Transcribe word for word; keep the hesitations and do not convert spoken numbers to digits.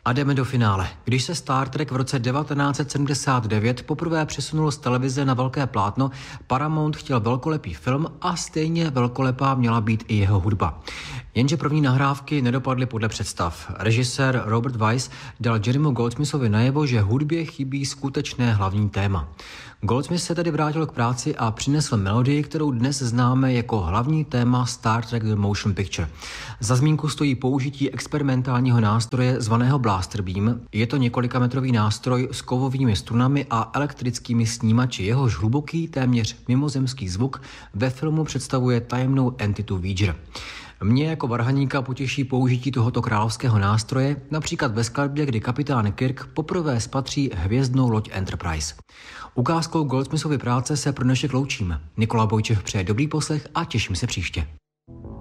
A jdeme do finále. Když se Star Trek v roce devatenáct set sedmdesát devět poprvé přesunul z televize na velké plátno, Paramount chtěl velkolepý film a stejně velkolepá měla být i jeho hudba. Jenže první nahrávky nedopadly podle představ. Režisér Robert Wise dal Jerrymu Goldsmithovi najevo, že hudbě chybí skutečné hlavní téma. Goldsmith se tedy vrátil k práci a přinesl melodii, kterou dnes známe jako hlavní téma Star Trek The Motion Picture. Za zmínku stojí použití experimentálního nástroje zvaného Blaster Beam. Je to několikametrový nástroj s kovovými strunami a elektrickými snímači. Jehož hluboký, téměř mimozemský zvuk ve filmu představuje tajemnou entitu Voyager. Mě jako varhaníka potěší použití tohoto královského nástroje, například ve skladbě, kdy kapitán Kirk poprvé spatří hvězdnou loď Enterprise. Ukázkou Goldsmithovy práce se pro dnešek loučím. Nikola Bojčev přeje dobrý poslech a těším se příště.